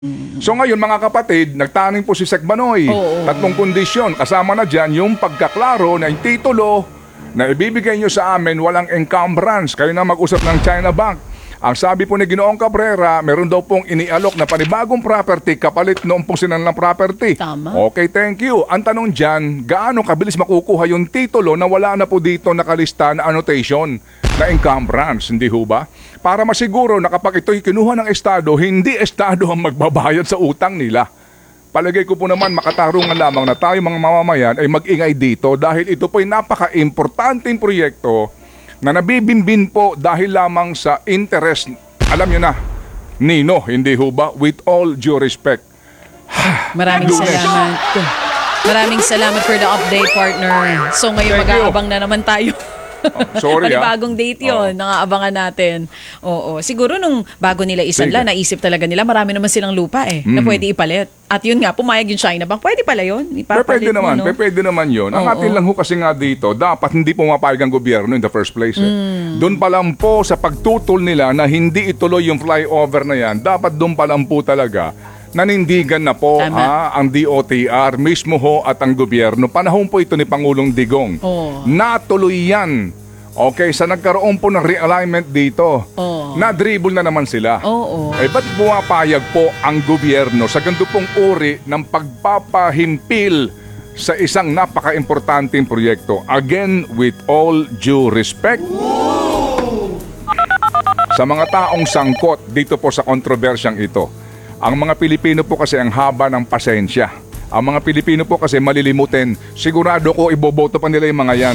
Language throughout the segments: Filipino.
So ngayon mga kapatid, nagtaning po si Sec Banoy. Oo. Tatlong kondisyon, kasama na dyan yung pagkaklaro na yung titulo na ibibigay nyo sa amin walang encumbrance. Kayo na mag-usap ng China Bank. Ang sabi po ni Ginoong Cabrera, meron daw pong inialok na panibagong property kapalit noong pong sinalang property. Tama. Okay, thank you. Ang tanong dyan, gaano kabilis makukuha yung titulo na wala na po dito nakalista na annotation na encumbrance, hindi ho ba? Para masiguro na kapag ito'y kinuha ng Estado, hindi Estado ang magbabayad sa utang nila. Palagay ko po naman makatarungan lamang na tayo mga mamamayan ay mag-ingay dito dahil ito po'y napaka-importanteng proyekto na nabibimbin po dahil lamang sa interest, alam nyo na, Nino, hindi ho ba? With all due respect. Maraming salamat. Maraming salamat for the update, partner. So ngayon Thank you. mag-aabang na naman tayo. Sorry Panibagong date yun, nakaabangan natin. Oo. Siguro nung bago nila isanla, naisip talaga nila, marami naman silang lupa na pwede ipalit. At yun nga, pumayag yung China Bank. Pwede pala yun. Pwede naman, pwede naman yun. Ang atin lang ho kasi nga dito, dapat hindi pumapayag ang gobyerno in the first place. Doon pa lang po sa pagtutol nila na hindi ituloy yung flyover na yan, dapat doon pa lang po talaga nanindigan na po ang DOTR mismo ho at ang gobyerno. Panahon po ito ni Pangulong Digong. Natuloy yan. Okay, sa nagkaroon po ng realignment dito, na-dribble na naman sila. Eh, ba't pumapayag po ang gobyerno sa ganito pong uri ng pagpapahimpil sa isang napaka-importanting proyekto? Again, with all due respect, sa mga taong sangkot dito po sa kontrobersyang ito, ang mga Pilipino po kasi ang haba ng pasensya. Ang mga Pilipino po kasi malilimutin. Sigurado ko iboboto pa nila yung mga yan.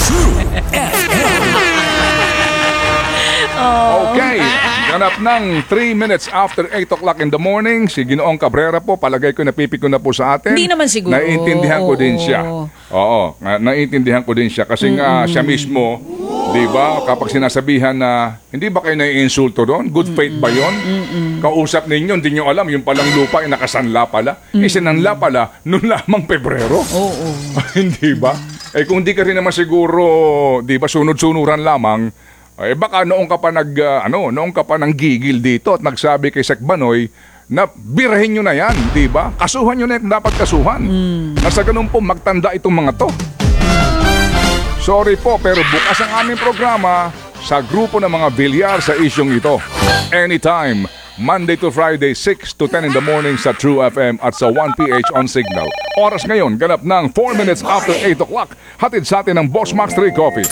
Okay. Ganap ng 3 minutes after 8 o'clock in the morning, si Ginoong Cabrera po, palagay ko napipiko na po sa atin. Hindi naman siguro. Naiintindihan ko din siya. Oo, naiintindihan ko din siya. Kasi nga siya mismo, di ba, kapag sinasabihan na, hindi ba kayo naiinsulto doon? Good faith ba yun? Kausap ninyo, hindi nyo alam, yung palang lupa ay nakasanla pala. Sinanla pala, noon lamang Pebrero. Hindi ba? Eh kung di ka rin naman siguro, di ba, sunod-sunuran lamang, eh baka noong ka pa nang gigil dito at nagsabi kay Sec Banoy na birahin nyo na yan, di ba? Kasuhan nyo na yung dapat kasuhan. Nasa ganun po magtanda itong mga to. Sorry po, pero bukas ang aming programa sa grupo ng mga bilyar sa isyong ito. Anytime, Monday to Friday, 6 to 10 in the morning sa True FM at sa 1PH on Signal. Oras ngayon, ganap ng 4 minutes after 8 o'clock. Hatid sa atin ng Boss Max 3 Coffee.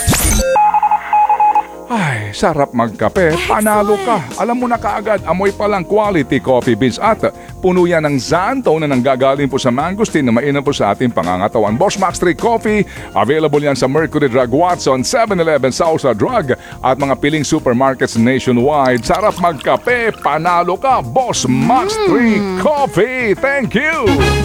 Ay, sarap magkape. Panalo ka. Alam mo na kaagad, amoy palang quality coffee beans at puno yan ng xantho na nanggagaling po sa mangosteen na mainam po sa ating pangangatawan. Boss Max 3 Coffee, available yan sa Mercury Drug Watson, 7-Eleven, Sausa Drug at mga piling supermarkets nationwide. Sarap magkape. Panalo ka. Boss Max 3 Coffee. Thank you!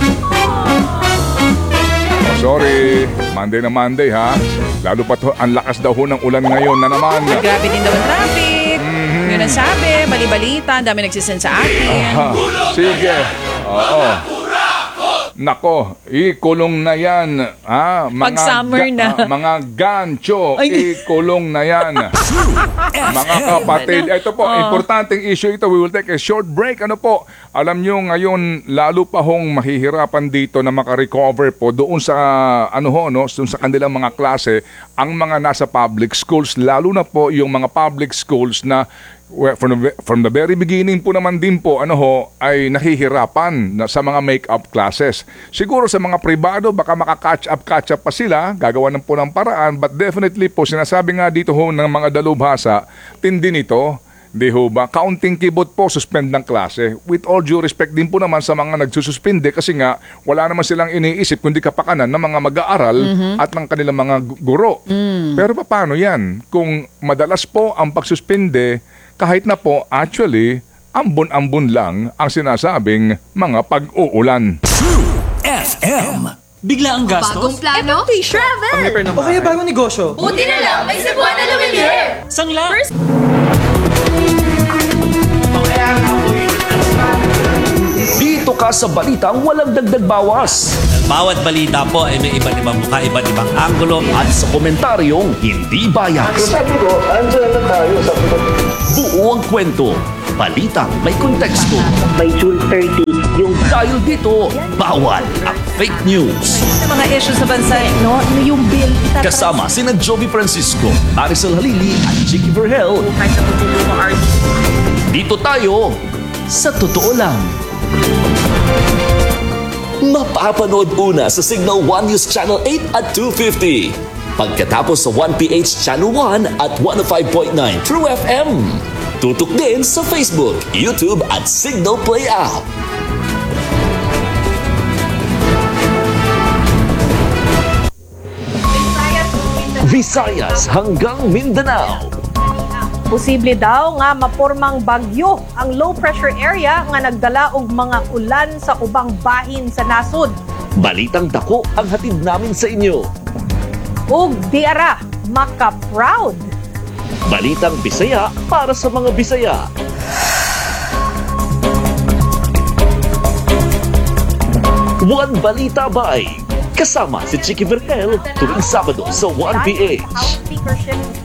Sorry, Monday na Monday ha. Lalo pa to, ang lakas daw ho ng ulan ngayon na naman. Grabe din daw ang traffic. Yun ang sabi, bali-balita, ang dami nagsisend sa akin. Sige. Oo. Nako, ikulong na yan. Pag summer na. Mga gancho, ikulong na yan. Mga kapatid, ito po, importanteng issue ito. We will take a short break. Ano po, alam nyo ngayon, lalo pa hong mahihirapan dito na makarecover po doon sa, doon sa kanilang mga klase, ang mga nasa public schools, lalo na po yung mga public schools na from the very beginning po naman din po ay nahihirapan sa mga make-up classes. Siguro sa mga pribado baka maka-catch up pa sila, gagawa ng po ng paraan, but definitely po sinasabi nga dito ho ng mga dalubhasa, tindi nito, di ho ba? Counting keyboard po, suspend ng klase. With all due respect din po naman sa mga nagsususpinde kasi nga wala naman silang iniisip kundi kapakanan ng mga mag-aaral at ng kanilang mga guro. Pero paano yan? Kung madalas po ang pagsuspinde, kahit na po actually ambon-ambon lang ang sinasabing mga pag-uulan. True FM. Bigla ang gastos? Bagong plano? Travel! O kaya bagong negosyo? Buti na lang, may Cebuana na Lumiere! Sangla? Dito ka sa balitang walang dagdag bawas. Bawat balita po ay may iba't ibang mukha, iba't ibang anggulo. At sa komentaryong hindi bias. Sabi ko, andyan na tayo sa Buo ang kwento balitang may konteksto. By June 30, yung Dahil dito, bawal ang fake news. Sa mga issues sa bansa, no? Yung bill. Kasama sina Joby Francisco, Maricel Halili at Chicky Vergel. Dito tayo sa Totoo Lang. Mapapanood una sa Signal 1 News Channel 8 at 250. Pagkatapos sa 1PH Channel 1 at 105.9 True FM. Tutok din sa Facebook, YouTube at Signal Play app. Visayas hanggang Mindanao. Posible daw nga mapormang bagyo ang low pressure area nga nagdala og mga ulan sa ubang bahin sa nasod. Balitang dako ang hatid namin sa inyo. Ug diara maka-proud. Balitang Bisaya para sa mga Bisaya. One Balita Bay. Kasama si Chicky Vergel tuwing Sabado sa 1PH. House speakership